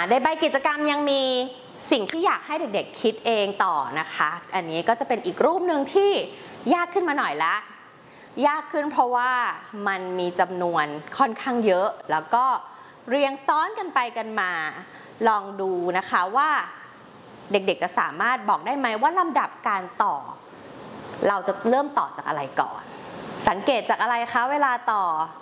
ในใบกิจกรรมยังมีสิ่งที่อยากให้เด็กๆคิดเองต่อนะคะอันนี้ก็จะเป็นอีกรูปหนึ่งที่ยากขึ้นมาหน่อยละยากขึ้นเพราะว่ามันมีจำนวนค่อนข้างเยอะแล้วก็เรียงซ้อนกันไปกันมาลองดูนะคะว่าเด็กๆจะสามารถบอกได้ไหมว่าลำดับการต่อเราจะเริ่มต่อจากอะไรก่อนสังเกตจากอะไรคะเวลาต่อ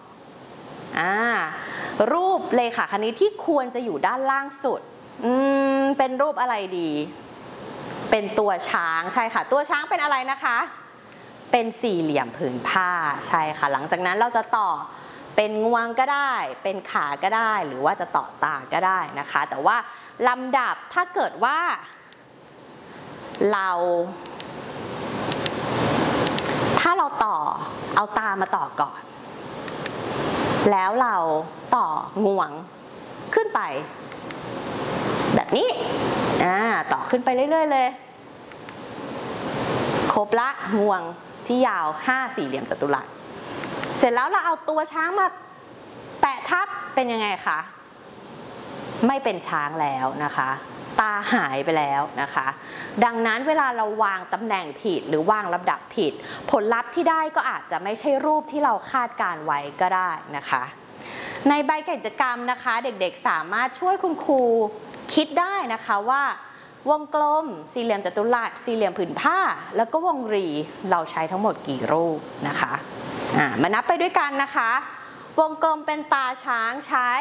รูปเลขาคณิตที่ควรจะอยู่ด้านล่างสุดเป็นรูปอะไรดีเป็นตัวช้างใช่ค่ะตัวช้างเป็นอะไรนะคะเป็นสี่เหลี่ยมผืนผ้าใช่ค่ะหลังจากนั้นเราจะต่อเป็นงวงก็ได้เป็นขาก็ได้หรือว่าจะต่อตาก็ได้นะคะแต่ว่าลำดับถ้าเกิดว่าถ้าเราต่อเอาตามาต่อก่อนแล้วเราต่องวงขึ้นไปแบบนี้ต่อขึ้นไปเรื่อยๆเลยครบละงวงที่ยาว5สี่เหลี่ยมจัตุรัสเสร็จแล้วเราเอาตัวช้างมาแปะทับเป็นยังไงคะไม่เป็นช้างแล้วนะคะตาหายไปแล้วนะคะดังนั้นเวลาเราวางตำแหน่งผิดหรือวางลำดับผิดผลลัพธ์ที่ได้ก็อาจจะไม่ใช่รูปที่เราคาดการไว้ก็ได้นะคะในใบกิจกรรมนะคะเด็กๆสามารถช่วยคุณครูคิดได้นะคะว่าวงกลมสี่เหลี่ยมจัตุรัสสี่เหลี่ยมผืนผ้าแล้วก็วงรีเราใช้ทั้งหมดกี่รูปนะคะมานับไปด้วยกันนะคะวงกลมเป็นตาช้างใช้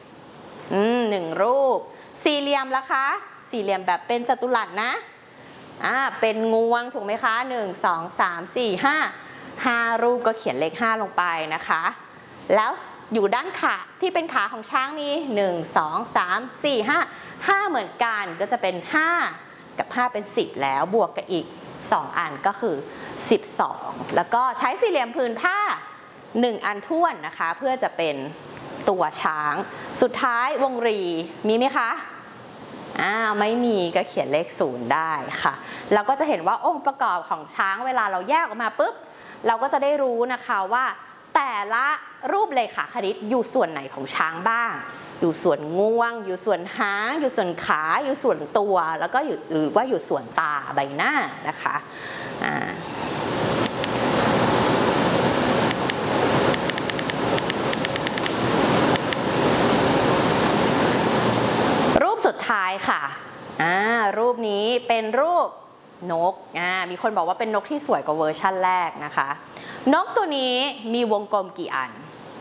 1รูปสี่เหลี่ยมละคะสี่เหลี่ยมแบบเป็นจัตุรัสนะเป็นงวงถูกไหมคะ1 2 3 4 5รูปก็เขียนเลข5ลงไปนะคะแล้วอยู่ด้านขาที่เป็นขาของช้างมี1 2 3 4 5เหมือนกันก็จะเป็น5กับ5เป็น10แล้วบวกกับอีก2อันก็คือ12แล้วก็ใช้สี่เหลี่ยมผืนผ้า1อันท้วนนะคะเพื่อจะเป็นตัวช้างสุดท้ายวงรีมีไหมคะไม่มีก็เขียนเลข0ได้ค่ะเราก็จะเห็นว่าองค์ประกอบของช้างเวลาเราแยกออกมาปุ๊บเราก็จะได้รู้นะคะว่าแต่ละรูปเลขาคณิตอยู่ส่วนไหนของช้างบ้างอยู่ส่วนงวงอยู่ส่วนหางอยู่ส่วนขาอยู่ส่วนตัวแล้วก็หรือว่าอยู่ส่วนตาใบหน้านะคะรูปสุดท้ายค่ะรูปนี้เป็นรูปนกมีคนบอกว่าเป็นนกที่สวยกว่าเวอร์ชั่นแรกนะคะนกตัวนี้มีวงกลมกี่อัน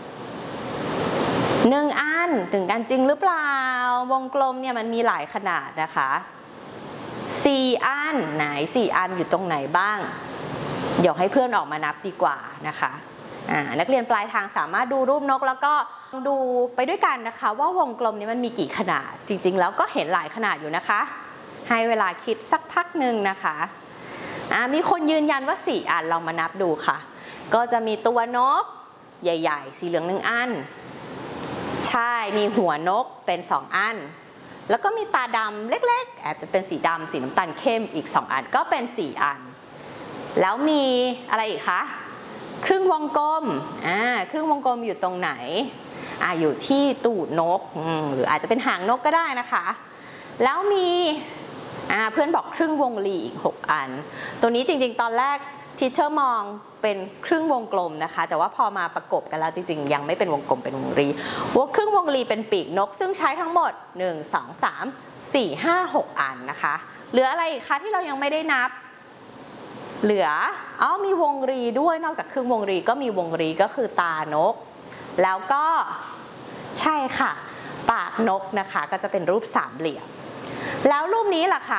1อันถึงกันจริงหรือเปล่าวงกลมเนี่ยมันมีหลายขนาดนะคะ4อันไหน4อันอยู่ตรงไหนบ้างเดี๋ยวให้เพื่อนออกมานับดีกว่านะคะนักเรียนปลายทางสามารถดูรูปนกแล้วก็ดูไปด้วยกันนะคะว่าวงกลมนี้มันมีกี่ขนาดจริงๆแล้วก็เห็นหลายขนาดอยู่นะคะให้เวลาคิดสักพักหนึ่งนะคะมีคนยืนยันว่า4อันลองมานับดูค่ะก็จะมีตัวนกใหญ่ๆสีเหลือง1อันใช่มีหัวนกเป็น2อันแล้วก็มีตาดำเล็กๆอาจจะเป็นสีดำสีน้ำตาลเข้มอีก2อันก็เป็น4อันแล้วมีอะไรอีกคะครึ่งวงกลมครึ่งวงกลมอยู่ตรงไหนอยู่ที่ตูดนกหรืออาจจะเป็นหางนกก็ได้นะคะแล้วมีเพื่อนบอกครึ่งวงรีอีก6อันตัวนี้จริงๆตอนแรกทีเชอร์มองเป็นครึ่งวงกลมนะคะแต่ว่าพอมาประกบกันแล้วจริงๆยังไม่เป็นวงกลมเป็นวงรีครึ่งวงรีเป็นปีกนกซึ่งใช้ทั้งหมด1 2 3 4 5 6อันนะคะเหลืออะไรอีกคะที่เรายังไม่ได้นับเหลือมีวงรีด้วยนอกจากครึ่งวงรีก็มีวงรีก็คือตานกแล้วก็ใช่ค่ะปากนกนะคะก็จะเป็นรูปสามเหลี่ยมแล้วรูปนี้ล่ะคะ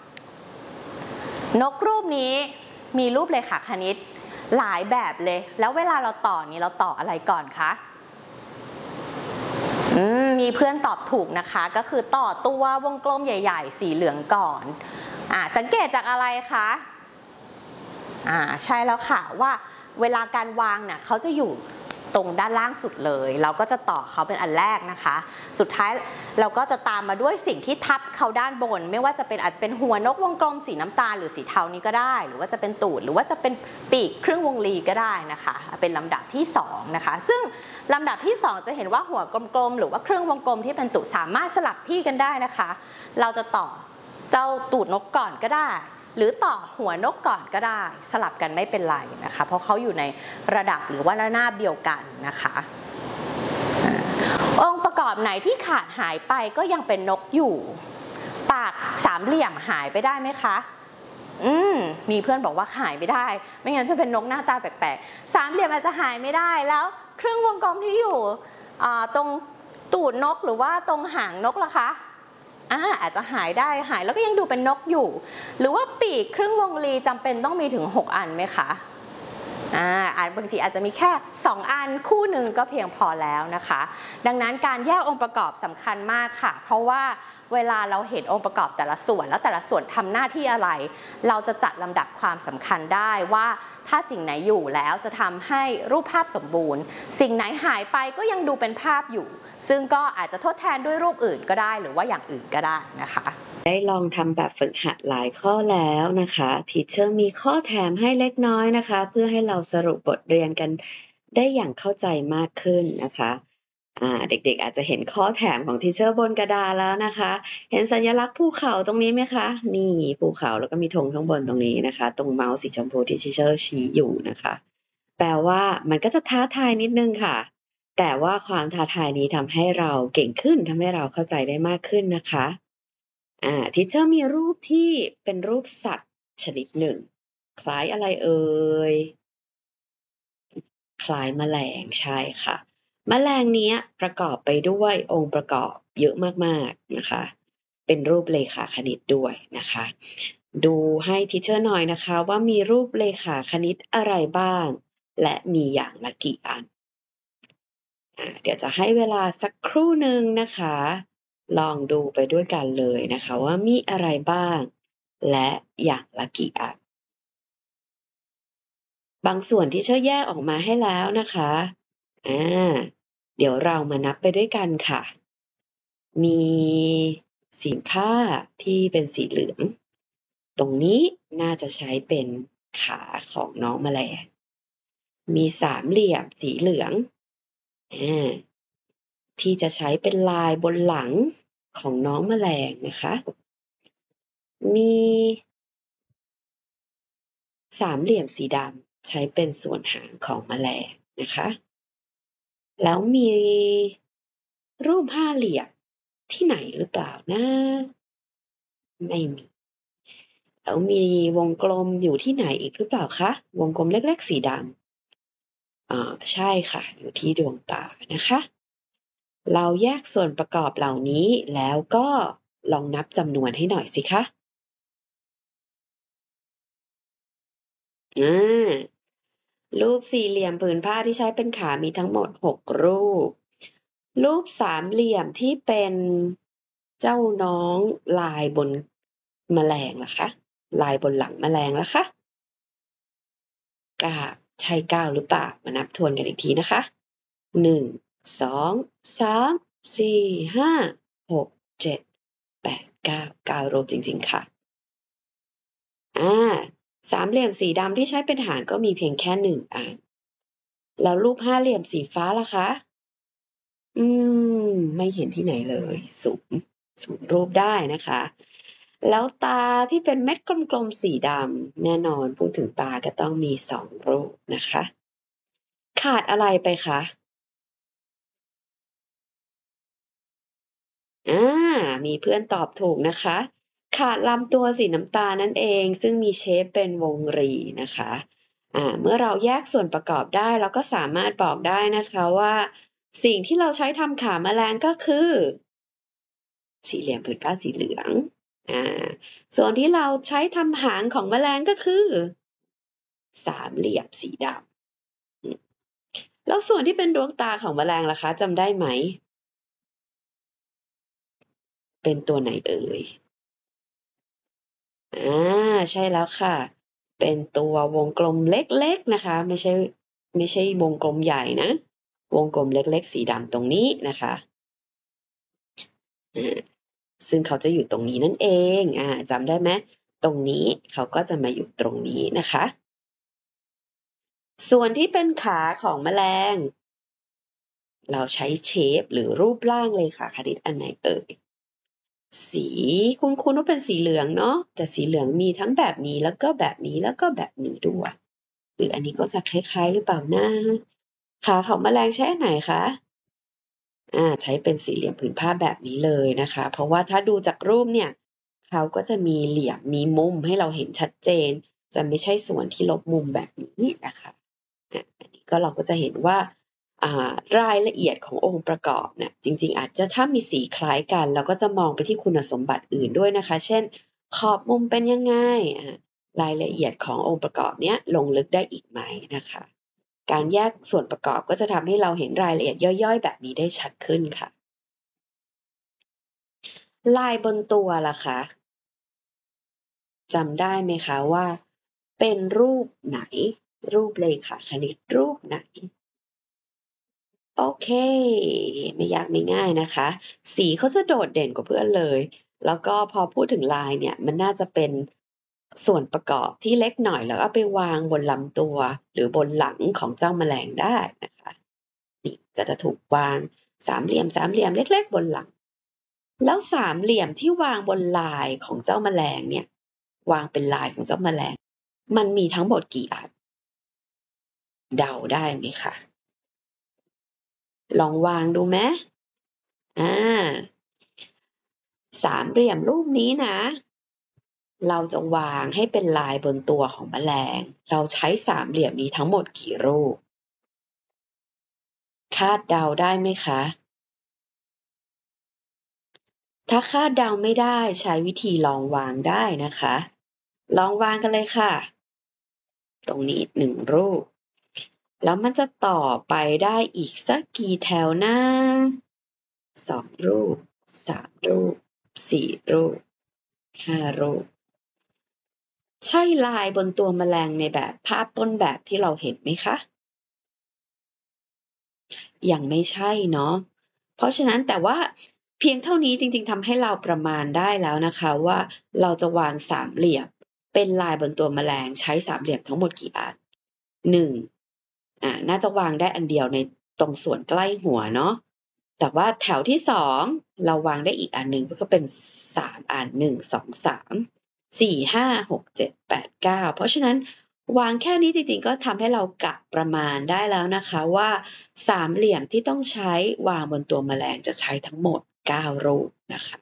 นกรูปนี้มีรูปเลขาคณิตหลายแบบเลยแล้วเวลาเราต่อนี้เราต่ออะไรก่อนคะมีเพื่อนตอบถูกนะคะก็คือต่อตัววงกลมใหญ่ๆสีเหลืองก่อนสังเกตจากอะไรคะใช่แล้วค่ะว่าเวลาการวางเนี่ยเขาจะอยู่ตรงด้านล่างสุดเลยเราก็จะต่อเขาเป็นอันแรกนะคะสุดท้ายเราก็จะตามมาด้วยสิ่งที่ทับเขาด้านบนไม่ว่าจะเป็นอาจจะเป็นหัวนกวงกลมสีน้ำตาลหรือสีเทานี้ก็ได้หรือว่าจะเป็นตูดหรือว่าจะเป็นปีกครึ่งวงรีก็ได้นะคะเป็นลำดับที่2นะคะซึ่งลำดับที่2จะเห็นว่าหัวกลมๆหรือว่าครึ่งวงกลมที่เป็นตูดสามารถสลับที่กันได้นะคะเราจะต่อเจ้าตูดนกก่อนก็ได้หรือต่อหัวนกก่อนก็ได้สลับกันไม่เป็นไรนะคะเพราะเขาอยู่ในระดับหรือว่าระนาบเดียวกันนะคะองค์ประกอบไหนที่ขาดหายไปก็ยังเป็นนกอยู่ปากสามเหลี่ยมหายไปได้ไหมคะมีเพื่อนบอกว่าหายไม่ได้ไม่งั้นจะเป็นนกหน้าตาแปลกๆสามเหลี่ยมอาจจะหายไม่ได้แล้วครึ่งวงกลมที่อยู่ตรงตูดนกหรือว่าตรงหางนกล่ะคะอาจจะหายได้หายแล้วก็ยังดูเป็นนกอยู่หรือว่าปีกครึ่งวงรีจำเป็นต้องมีถึง6อันไหมคะบางทีอาจจะมีแค่2อันคู่หนึ่งก็เพียงพอแล้วนะคะดังนั้นการแยกองค์ประกอบสำคัญมากค่ะเพราะว่าเวลาเราเห็นองค์ประกอบแต่ละส่วนแล้วแต่ละส่วนทำหน้าที่อะไรเราจะจัดลำดับความสำคัญได้ว่าถ้าสิ่งไหนอยู่แล้วจะทำให้รูปภาพสมบูรณ์สิ่งไหนหายไปก็ยังดูเป็นภาพอยู่ซึ่งก็อาจจะทดแทนด้วยรูปอื่นก็ได้หรือว่าอย่างอื่นก็ได้นะคะได้ลองทำแบบฝึกหัดหลายข้อแล้วนะคะทีเชอร์มีข้อแถมให้เล็กน้อยนะคะเพื่อให้เราสรุปบทเรียนกันได้อย่างเข้าใจมากขึ้นนะคะเด็กๆอาจจะเห็นข้อแถมของทีเชอร์บนกระดาษแล้วนะคะเห็นสัญลักษณ์ภูเขาตรงนี้ไหมคะนี่ภูเขาแล้วก็มีธงข้างบนตรงนี้นะคะตรงเมาส์สีชมพูที่ทีเชอร์ชี้อยู่นะคะแปลว่ามันก็จะท้าทายนิดนึงค่ะแต่ว่าความท้าทายนี้ทำให้เราเก่งขึ้นทำให้เราเข้าใจได้มากขึ้นนะคะทีเชอร์มีรูปที่เป็นรูปสัตว์ชนิดหนึ่งคล้ายอะไรเอ่ยคล้ายแมลงใช่ค่ะแมลงนี้ประกอบไปด้วยองค์ประกอบเยอะมากๆนะคะเป็นรูปเลขาคณิตด้วยนะคะดูให้ทีเชอร์หน่อยนะคะว่ามีรูปเลขาคณิตอะไรบ้างและมีอย่างละกี่อันเดี๋ยวจะให้เวลาสักครู่หนึ่งนะคะลองดูไปด้วยกันเลยนะคะว่ามีอะไรบ้างและอย่างละกี่อันบางส่วนที่เชอร์แยกออกมาให้แล้วนะคะเดี๋ยวเรามานับไปด้วยกันค่ะมีสีผ้าที่เป็นสีเหลืองตรงนี้น่าจะใช้เป็นขาของน้องแมลงมีสามเหลี่ยมสีเหลืองที่จะใช้เป็นลายบนหลังของน้องแมลงนะคะมีสามเหลี่ยมสีดำใช้เป็นส่วนหางของแมลงนะคะแล้วมีรูปห้าเหลี่ยมที่ไหนหรือเปล่านะไม่มีแล้วมีวงกลมอยู่ที่ไหนอีกหรือเปล่าคะวงกลมเล็กๆสีดำใช่ค่ะอยู่ที่ดวงตานะคะเราแยกส่วนประกอบเหล่านี้แล้วก็ลองนับจำนวนให้หน่อยสิคะรูปสี่เหลี่ยมผืนผ้าที่ใช้เป็นขามีทั้งหมด6รูปรูปสามเหลี่ยมที่เป็นเจ้าน้องลายบนแมลงล่ะคะลายบนหลังแมลงล่ะคะใช่9หรือเปล่ามานับทวนกันอีกทีนะคะ1 2 3 4 5 6 7 8 9รูปจริงๆค่ะสามเหลี่ยมสีดำที่ใช้เป็นหางก็มีเพียงแค่1อันแล้วรูปห้าเหลี่ยมสีฟ้าล่ะคะไม่เห็นที่ไหนเลยสูงรูปได้นะคะแล้วตาที่เป็นเม็ดกลมๆสีดำแน่นอนพูดถึงตาก็ต้องมี2รูปนะคะขาดอะไรไปคะมีเพื่อนตอบถูกนะคะขาดลำตัวสีน้ำตาลนั่นเองซึ่งมีเชฟเป็นวงรีนะคะเมื่อเราแยกส่วนประกอบได้เราก็สามารถบอกได้นะคะว่าสิ่งที่เราใช้ทำขาแมลงก็คือสี่เหลี่ยมผืนผ้าสีเหลืองส่วนที่เราใช้ทำหางของแมลงก็คือสามเหลี่ยมสีดำแล้วส่วนที่เป็นดวงตาของแมลงล่ะคะจำได้ไหมเป็นตัวไหนเอ่ยใช่แล้วค่ะเป็นตัววงกลมเล็กๆนะคะไม่ใช่วงกลมใหญ่นะวงกลมเล็กๆสีดำตรงนี้นะคะซึ่งเขาจะอยู่ตรงนี้นั่นเองจำได้ไหมตรงนี้เขาก็จะมาอยู่ตรงนี้นะคะส่วนที่เป็นขาของแมลงเราใช้เชฟหรือรูปร่างเลยค่ะคณิตอันไหนเอ่ยสีคุ้นๆว่าเป็นสีเหลืองเนาะแต่สีเหลืองมีทั้งแบบนี้แล้วก็แบบนี้แล้วก็แบบนี้ด้วยหรืออันนี้ก็จะคล้ายๆหรือเปล่านะขาของแมลงใช้อันไหนคะใช้เป็นสี่เหลี่ยมผืนผ้าแบบนี้เลยนะคะเพราะว่าถ้าดูจากรูปเนี่ยเขาก็จะมีเหลี่ยมมีมุมให้เราเห็นชัดเจนจะไม่ใช่ส่วนที่ลบมุมแบบนี้นะคะอันนี้ก็เราก็จะเห็นว่ารายละเอียดขององค์ประกอบเนี่ยจริงๆอาจจะถ้ามีสีคล้ายกันเราก็จะมองไปที่คุณสมบัติอื่นด้วยนะคะเช่นขอบมุมเป็นยังไงรายละเอียดขององค์ประกอบเนี้ยลงลึกได้อีกไหมนะคะการแยกส่วนประกอบก็จะทำให้เราเห็นรายละเอียดย่อยๆแบบนี้ได้ชัดขึ้นค่ะลายบนตัวล่ะคะจำได้ไหมคะว่าเป็นรูปไหนรูปเลขาคณิตรูปไหนโอเคไม่ยากไม่ง่ายนะคะสีเขาจะโดดเด่นกว่าเพื่อนเลยแล้วก็พอพูดถึงลายเนี่ยมันน่าจะเป็นส่วนประกอบที่เล็กหน่อยแล้วเอาไปวางบนลำตัวหรือบนหลังของเจ้าแมลงได้นะคะนี่ก็จะถูกวางสามเหลี่ยมเล็กๆบนหลังแล้วสามเหลี่ยมที่วางบนลายของเจ้าแมลงเนี่ยวางเป็นลายของเจ้าแมลงมันมีทั้งหมดกี่อันเดาได้ไหมคะลองวางดูไหมสามเหลี่ยมรูปนี้นะเราจะวางให้เป็นลายบนตัวของแมลงเราใช้สามเหลี่ยมนี้ทั้งหมดกี่รูปคาดเดาได้ไหมคะถ้าคาดเดาไม่ได้ใช้วิธีลองวางได้นะคะลองวางกันเลยค่ะตรงนี้หนึ่งรูปแล้วมันจะต่อไปได้อีกสักกี่แถวนะ2รูป3รูป4รูป5รูปใช่ลายบนตัวแมลงในแบบภาพต้นแบบที่เราเห็นไหมคะยังไม่ใช่เนาะเพราะฉะนั้นแต่ว่าเพียงเท่านี้จริงๆทำให้เราประมาณได้แล้วนะคะว่าเราจะวางสามเหลี่ยมเป็นลายบนตัวแมลงใช้สามเหลี่ยมทั้งหมดกี่อัน1น่าจะวางได้อันเดียวในตรงส่วนใกล้หัวเนาะแต่ว่าแถวที่2เราวางได้อีกอันหนึ่งก็เป็น3อัน1 2 3 4 5 6 7 8 9เพราะฉะนั้นวางแค่นี้จริงๆก็ทำให้เรากะประมาณได้แล้วนะคะว่าสามเหลี่ยมที่ต้องใช้วางบนตัวแมลงจะใช้ทั้งหมด9รูปนะคะ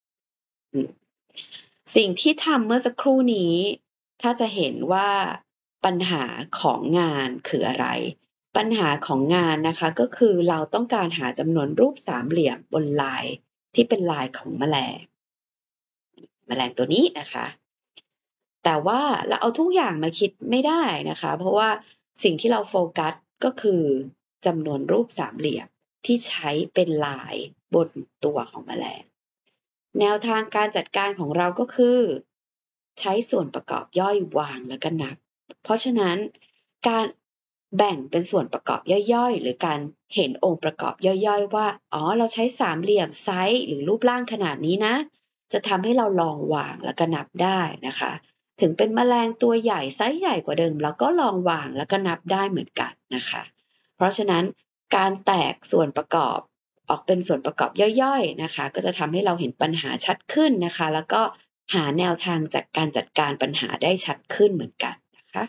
สิ่งที่ทำเมื่อสักครู่นี้ถ้าจะเห็นว่าปัญหาของงานคืออะไรปัญหาของงานนะคะก็คือเราต้องการหาจำนวนรูปสามเหลี่ยมบนลายที่เป็นลายของแมลงตัวนี้นะคะแต่ว่าเราเอาทุกอย่างมาคิดไม่ได้นะคะเพราะว่าสิ่งที่เราโฟกัสก็คือจำนวนรูปสามเหลี่ยมที่ใช้เป็นลายบนตัวของแมลงแนวทางการจัดการของเราก็คือใช้ส่วนประกอบย่อยวางแล้วก็นับเพราะฉะนั้นการแบ่งเป็นส่วนประกอบย่อยๆหรือการเห็นองค์ประกอบย่อยๆว่าเราใช้สามเหลี่ยมไซส์หรือรูปร่างขนาดนี้นะจะทำให้เราลองวางแล้วก็นับได้นะคะถึงเป็นแมลงตัวใหญ่ไซส์ใหญ่กว่าเดิมเราก็ลองวางแล้วก็นับได้เหมือนกันนะคะเพราะฉะนั้นการแตกส่วนประกอบออกเป็นส่วนประกอบย่อยๆนะคะก็จะทำให้เราเห็นปัญหาชัดขึ้นนะคะแล้วก็หาแนวทางจากการจัดการปัญหาได้ชัดขึ้นเหมือนกันนะคะ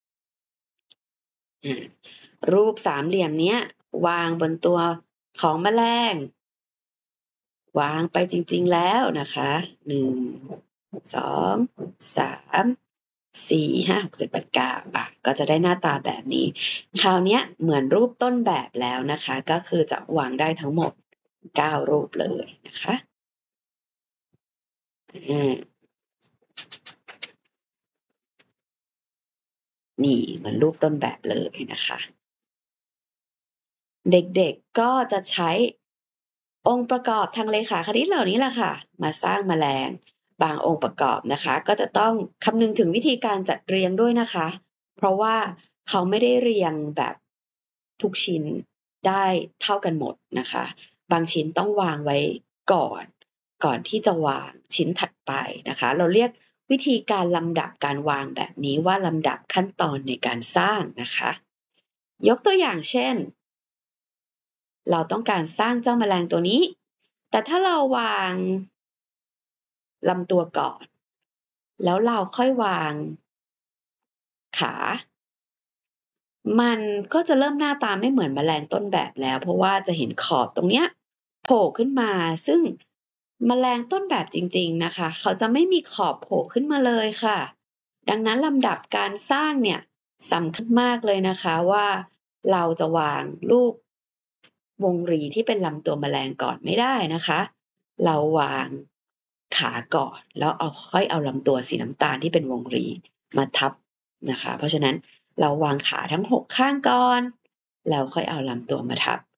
รูปสามเหลี่ยมเนี้ยวางบนตัวของแมลงวางไปจริงๆแล้วนะคะ1 2 3 4 5 6 7 8 9ก็จะได้หน้าตาแบบนี้คราวนี้เหมือนรูปต้นแบบแล้วนะคะก็คือจะวางได้ทั้งหมด9รูปเลยนะคะนี่เหมือนรูปต้นแบบเลยนะคะเด็กๆก็จะใช้องค์ประกอบทางเลขาคณิตเหล่านี้แหละค่ะมาสร้างแมลงบางองค์ประกอบนะคะก็จะต้องคำนึงถึงวิธีการจัดเรียงด้วยนะคะเพราะว่าเขาไม่ได้เรียงแบบทุกชิ้นได้เท่ากันหมดนะคะบางชิ้นต้องวางไว้ก่อนที่จะวางชิ้นถัดไปนะคะเราเรียกวิธีการลำดับการวางแบบนี้ว่าลำดับขั้นตอนในการสร้างนะคะยกตัวอย่างเช่นเราต้องการสร้างเจ้าแมลงตัวนี้แต่ถ้าเราวางลำตัวก่อนแล้วเราค่อยวางขามันก็จะเริ่มหน้าตาไม่เหมือนแมลงต้นแบบแล้วเพราะว่าจะเห็นขอบตรงเนี้ยโผล่ขึ้นมาซึ่งแมลงต้นแบบจริงๆนะคะเขาจะไม่มีขอบโผล่ขึ้นมาเลยค่ะดังนั้นลำดับการสร้างเนี่ยสำคัญมากเลยนะคะว่าเราจะวางรูปวงรีที่เป็นลำตัวแมลงก่อนไม่ได้นะคะเราวางขาก่อนแล้วค่อยเอาลำตัวสีน้ำตาลที่เป็นวงรีมาทับนะคะเพราะฉะนั้นเราวางขาทั้ง6ข้างก่อนแล้วค่อยเอาลำตัวมาทับ